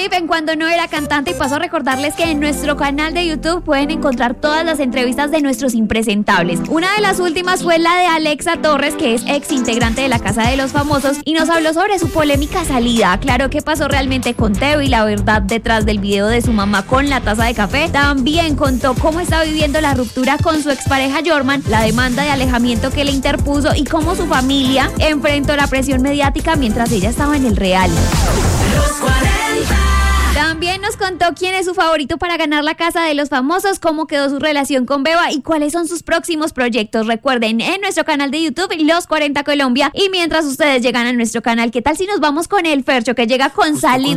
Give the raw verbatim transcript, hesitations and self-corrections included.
Swift en cuando no era cantante, y paso a recordarles que en nuestro canal de YouTube pueden encontrar todas las entrevistas de nuestros impresentables. Una de las últimas fue la de Alexa Torres, que es ex integrante de la Casa de los Famosos, y nos habló sobre su polémica salida. Aclaró qué pasó realmente con Teo y la verdad detrás del video de su mamá con la taza de café. También contó cómo está viviendo la ruptura con su expareja Jorman, la demanda de alejamiento que le interpuso y cómo su familia enfrentó la presión mediática mientras ella estaba en el reality. Los cuarenta. También nos contó quién es su favorito para ganar la Casa de los Famosos, cómo quedó su relación con Beba y cuáles son sus próximos proyectos. Recuerden, en nuestro canal de YouTube, Los cuarenta Colombia. Y mientras ustedes llegan a nuestro canal, ¿qué tal si nos vamos con el Fercho, que llega con salida?